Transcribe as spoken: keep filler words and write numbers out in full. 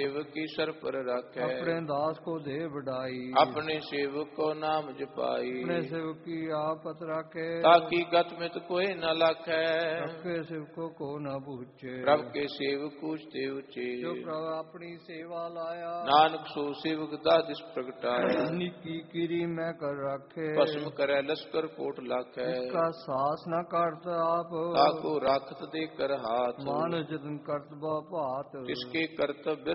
सेवक की सर पर रखे। अपने दास को दे बढ़ाई, अपने सेवक को नाम जपाई। अपने सेवक की आपत रखे, ताकि गत में तो कोई न लखे। सबके सेवकों को न पूछे, प्रभ के सेवक पूछते उचे। जो प्रभु अपनी सेवा लाया, नानक सो सेवक दादिश प्रगटाया। निकी किरी में कर रखे, भस्म करे लश्कर कोट लाखे। इसका सास न करत आप, ताको राखत दे कर हाथ। मान जतन करत भात, जिसके कर्तव्य